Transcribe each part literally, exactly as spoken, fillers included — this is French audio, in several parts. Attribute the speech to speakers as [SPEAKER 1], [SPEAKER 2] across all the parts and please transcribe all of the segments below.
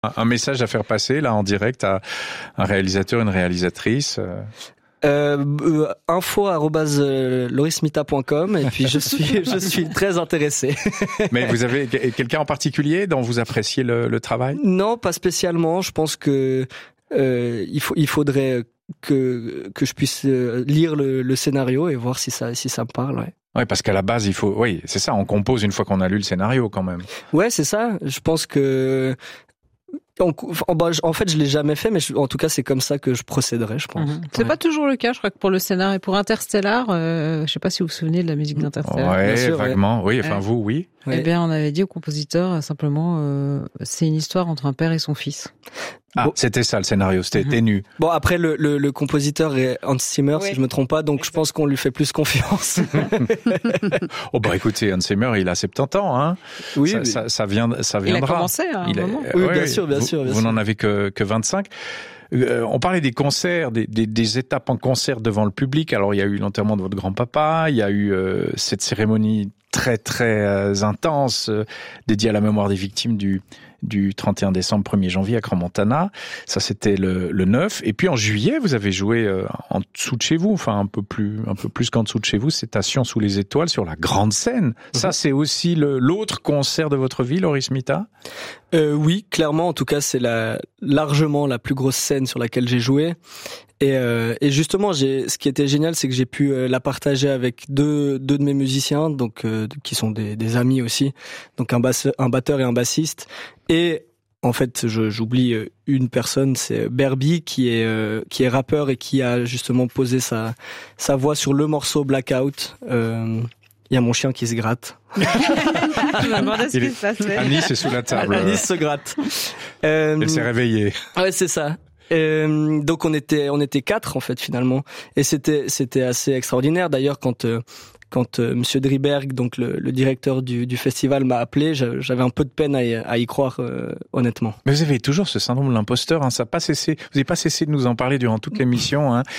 [SPEAKER 1] Un message à faire passer là en direct à un réalisateur, une réalisatrice.
[SPEAKER 2] Euh, euh, info arobase lorismita point com et puis je suis je suis très intéressé.
[SPEAKER 1] Mais vous avez quelqu'un en particulier dont vous appréciez le, le travail? Non,
[SPEAKER 2] pas spécialement. Je pense que euh, il faut il faudrait que que je puisse lire le, le scénario et voir si ça si ça me parle. Ouais.
[SPEAKER 1] Oui, parce qu'à la base, il faut, oui, c'est ça, on compose une fois qu'on a lu le scénario quand même.
[SPEAKER 2] Ouais, c'est ça. Je pense que En fait, je l'ai jamais fait, mais je, en tout cas, c'est comme ça que je procéderais, je pense.
[SPEAKER 3] Mmh. C'est ouais. pas toujours le cas, je crois que pour le scénario et pour Interstellar, euh, je sais pas si vous vous souvenez de la musique d'Interstellar.
[SPEAKER 1] Ouais, sûr, vaguement, ouais. oui. Enfin, ouais. vous, oui.
[SPEAKER 3] Ouais. Eh bien, on avait dit au compositeur simplement, euh, c'est une histoire entre un père et son fils.
[SPEAKER 1] Ah, bon. C'était ça le scénario, c'était mmh. ténu.
[SPEAKER 2] Bon, après le, le, le compositeur est Hans Zimmer, oui. si je me trompe pas, donc Exactement. Je pense qu'on lui fait plus confiance.
[SPEAKER 1] Oh bah écoutez, Hans Zimmer, il a soixante-dix ans, hein.
[SPEAKER 2] Oui,
[SPEAKER 1] ça,
[SPEAKER 2] mais...
[SPEAKER 1] ça, ça, vient, ça viendra.
[SPEAKER 3] Il a commencé à un il moment.
[SPEAKER 2] Est... Oui, ouais, bien sûr, bien
[SPEAKER 1] vous,
[SPEAKER 2] sûr. Bien
[SPEAKER 1] vous
[SPEAKER 2] sûr.
[SPEAKER 1] n'en avez que, que vingt-cinq. Euh, on parlait des concerts, des, des, des étapes en concert devant le public. Alors il y a eu l'enterrement de votre grand-papa, il y a eu euh, cette cérémonie très très euh, intense euh, dédiée à la mémoire des victimes du du trente et un décembre, premier janvier à Crans-Montana. Ça, c'était le, le neuf. Et puis, en juillet, vous avez joué euh, en dessous de chez vous, enfin, un peu plus, un peu plus qu'en dessous de chez vous. C'est à Sion sous les étoiles, sur la grande scène. Mm-hmm. Ça, c'est aussi le, l'autre concert de votre vie, Loris Mita?
[SPEAKER 2] Euh, oui, clairement. En tout cas, c'est la, largement la plus grosse scène sur laquelle j'ai joué. Et, euh, et justement, j'ai, ce qui était génial, c'est que j'ai pu euh, la partager avec deux, deux de mes musiciens, donc euh, qui sont des, des amis aussi, donc un, basse, un batteur et un bassiste. Et en fait, je, j'oublie une personne, c'est Berby, qui est euh, qui est rappeur et qui a justement posé sa sa voix sur le morceau Blackout. Euh, Il y a mon chien qui se gratte.
[SPEAKER 3] Je me demandais ce qui se passait.
[SPEAKER 1] Anis est sous la table.
[SPEAKER 2] Anis se gratte. Euh,
[SPEAKER 1] Elle s'est réveillée.
[SPEAKER 2] Ouais, c'est ça. Euh, donc on était on était quatre en fait finalement, et c'était c'était assez extraordinaire. D'ailleurs quand euh, quand euh, Monsieur Driberg, donc le, le directeur du, du festival, m'a appelé, j'avais un peu de peine à y, à y croire, euh, honnêtement.
[SPEAKER 1] Mais vous avez toujours ce syndrome de l'imposteur, hein, ça n'a pas cessé. Vous n'avez pas cessé de nous en parler durant toute l'émission. Hein.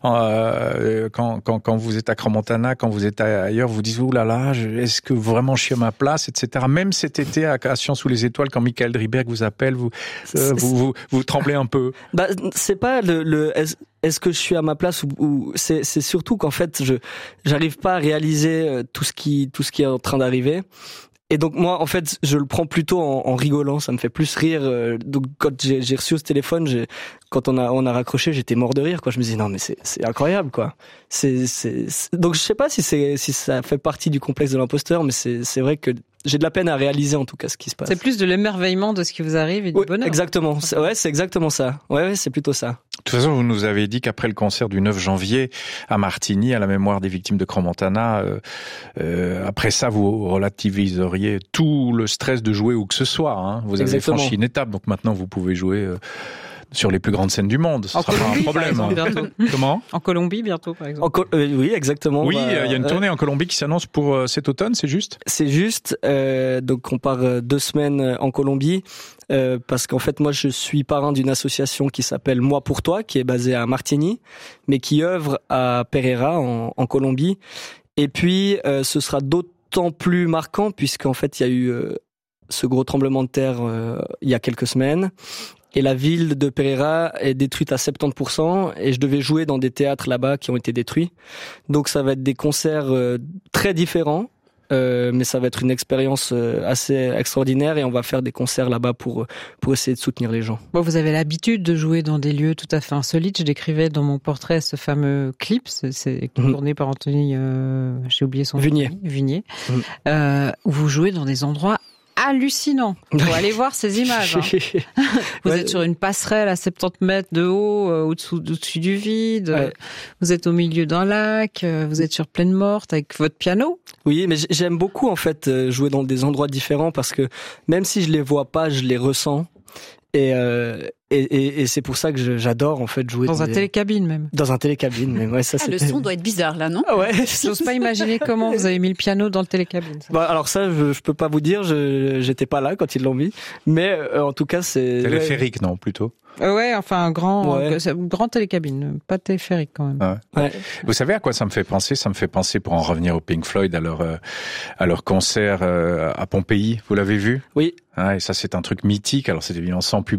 [SPEAKER 1] Euh, quand, quand, quand vous êtes à Crans-Montana, quand vous êtes ailleurs, vous dites ouh là là, est-ce que vraiment je suis à ma place, et cetera. Même cet été à, à Sion sous les étoiles, quand Michael Driberg vous appelle, vous, euh, vous, vous, vous tremblez un peu.
[SPEAKER 2] Bah, c'est pas le, le est-ce, est-ce que je suis à ma place ou, ou c'est, c'est surtout qu'en fait je j'arrive pas à réaliser tout ce qui tout ce qui est en train d'arriver. Et donc moi, en fait, je le prends plutôt en, en rigolant. Ça me fait plus rire. Donc quand j'ai, j'ai reçu ce téléphone, j'ai, quand on a on a raccroché, j'étais mort de rire. Quoi, je me disais non mais c'est c'est incroyable quoi. C'est, c'est c'est donc je sais pas si c'est si ça fait partie du complexe de l'imposteur, mais c'est c'est vrai que j'ai de la peine à réaliser en tout cas ce qui se passe.
[SPEAKER 3] C'est plus de l'émerveillement de ce qui vous arrive et du
[SPEAKER 2] oui,
[SPEAKER 3] bonheur.
[SPEAKER 2] Exactement. C'est, ouais, c'est exactement ça. Ouais, ouais, c'est plutôt ça.
[SPEAKER 1] De toute façon, vous nous avez dit qu'après le concert du neuf janvier à Martigny, à la mémoire des victimes de Crans-Montana, euh, euh, après ça, vous relativiseriez tout le stress de jouer où que ce soit. Hein. Vous avez Exactement. franchi une étape, donc maintenant vous pouvez jouer euh, sur les plus grandes scènes du monde. Ce
[SPEAKER 3] en
[SPEAKER 1] sera
[SPEAKER 3] Colombie,
[SPEAKER 1] pas un problème.
[SPEAKER 3] Exemple, bientôt.
[SPEAKER 1] Comment ?
[SPEAKER 3] En Colombie, bientôt, par exemple.
[SPEAKER 2] En Co- euh, oui, exactement.
[SPEAKER 1] Oui, il
[SPEAKER 2] bah,
[SPEAKER 1] y a une tournée euh, en Colombie qui s'annonce pour euh, cet automne, c'est juste ?
[SPEAKER 2] C'est juste. Euh, donc on part euh, deux semaines en Colombie. Euh, parce qu'en fait, moi, je suis parrain d'une association qui s'appelle Moi pour toi, qui est basée à Martigny, mais qui œuvre à Pereira, en, en Colombie. Et puis, euh, ce sera d'autant plus marquant, puisqu'en fait, il y a eu euh, ce gros tremblement de terre euh, il y a quelques semaines. Et la ville de Pereira est détruite à soixante-dix pour cent, et je devais jouer dans des théâtres là-bas qui ont été détruits. Donc, ça va être des concerts euh, très différents. Euh, mais ça va être une expérience euh, assez extraordinaire, et on va faire des concerts là-bas pour pour essayer de soutenir les gens.
[SPEAKER 3] Bon, vous avez l'habitude de jouer dans des lieux tout à fait insolites. Je décrivais dans mon portrait ce fameux clip, c'est, c'est mmh. tourné par Anthony, euh, j'ai oublié son nom.
[SPEAKER 2] Vignier.
[SPEAKER 3] Vignier. Mmh. Euh, où vous jouez dans des endroits hallucinant. Faut aller voir ces images. Hein. Vous ouais. êtes sur une passerelle à soixante-dix mètres de haut, euh, au-dessous, au-dessus du vide. Ouais. Vous êtes au milieu d'un lac. Euh, vous êtes sur Plaine Morte avec votre piano.
[SPEAKER 2] Oui, mais j'aime beaucoup en fait jouer dans des endroits différents, parce que même si je les vois pas, je les ressens. Et, euh, et, et, et c'est pour ça que je, j'adore en fait jouer
[SPEAKER 3] dans, dans un
[SPEAKER 2] des...
[SPEAKER 3] télécabine même.
[SPEAKER 2] Dans un télécabine, mais ouais, ça
[SPEAKER 4] ah,
[SPEAKER 2] c'est.
[SPEAKER 4] Le son doit être bizarre là, non ?
[SPEAKER 2] Ah ouais.
[SPEAKER 3] J'ose pas imaginer comment vous avez mis le piano dans le télécabine. Ça.
[SPEAKER 2] Bah alors ça, je, je peux pas vous dire, je j'étais pas là quand ils l'ont mis, mais euh, en tout cas c'est.
[SPEAKER 1] Téléphérique,
[SPEAKER 2] ouais.
[SPEAKER 1] non, plutôt.
[SPEAKER 3] Euh, ouais, enfin un grand,
[SPEAKER 2] ouais.
[SPEAKER 3] euh, grand télécabine, pas téléphérique quand même.
[SPEAKER 1] Ouais. Ouais. Vous savez à quoi ça me fait penser ? Ça me fait penser, pour en revenir au Pink Floyd, à leur euh, à leur concert euh, à Pompéi. Vous l'avez vu ?
[SPEAKER 2] Oui.
[SPEAKER 1] Ah, et ça c'est un truc mythique. Alors c'est évidemment sans public.